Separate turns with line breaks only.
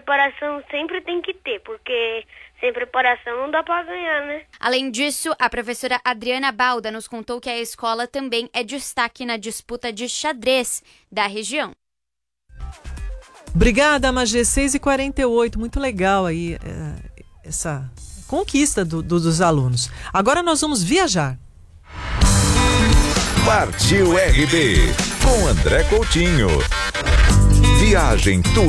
preparação sempre tem que ter, porque sem preparação não dá para ganhar, né?
Além disso, a professora Adriana Balda nos contou que a escola também é destaque na disputa de xadrez da região.
Obrigada, Magê. 6h48. Muito legal aí essa conquista dos alunos. Agora nós vamos viajar.
Partiu RB com André Coutinho. Viagem